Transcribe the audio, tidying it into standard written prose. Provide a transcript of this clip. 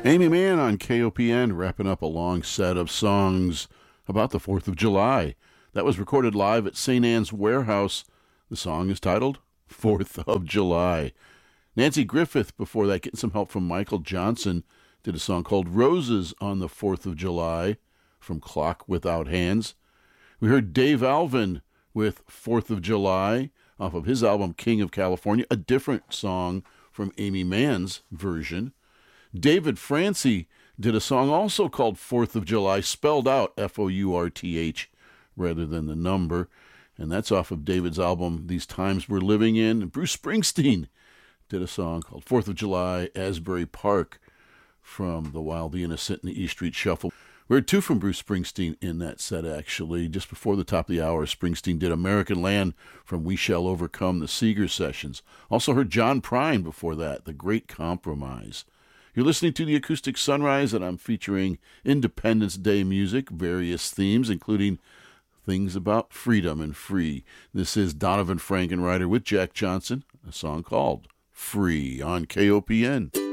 Amy Mann on KOPN, wrapping up a long set of songs about the 4th of July. That was recorded live at St. Anne's Warehouse. The song is titled 4th of July. Nancy Griffith, before that, getting some help from Michael Johnson, did a song called Roses on the 4th of July from Clock Without Hands. We heard Dave Alvin with 4th of July off of his album King of California, a different song from Amy Mann's version. David Francie did a song also called 4th of July, spelled out F-O-U-R-T-H rather than the number, and that's off of David's album These Times We're Living In. And Bruce Springsteen did a song called 4th of July, Asbury Park from The Wild, the Innocent, and the E Street Shuffle. We heard two from Bruce Springsteen in that set, actually. Just before the top of the hour, Springsteen did American Land from We Shall Overcome, the Seeger Sessions. Also heard John Prine before that, The Great Compromise. You're listening to The Acoustic Sunrise, and I'm featuring Independence Day music, various themes, including things about freedom and free. This is Donovan Frankenreiter with Jack Johnson, a song called Free on KOPN.